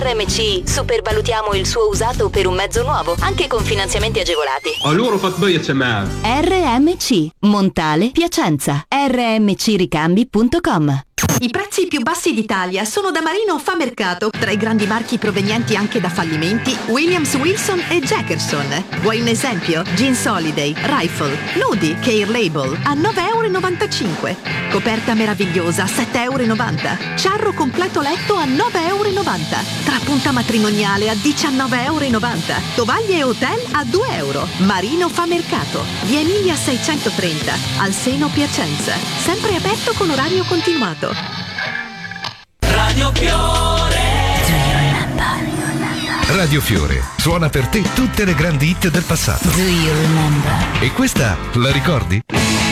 RMC supervalutiamo il suo usato per un mezzo nuovo, anche con finanziamenti agevolati. Allora fatbia c'è me. RMC Montale Piacenza. rmcricambi.com. I prezzi più bassi d'Italia sono da Marino Fa Mercato. Tra i grandi marchi provenienti anche da fallimenti, Williams, Wilson e Jackerson. Vuoi un esempio? Jeans Holiday, Rifle, Nudi, Care Label a 9,95 €. Coperta meravigliosa a 7,90 €. Ciarro completo letto a 9,90 €. Trapunta matrimoniale a 19,90 €. Tovaglie e hotel a 2 €. Marino Fa Mercato. Via Emilia 630, al Seno Piacenza. Sempre aperto con orario continuato. Radio Fiore. Radio Fiore suona per te tutte le grandi hit del passato. Do you remember? E questa la ricordi?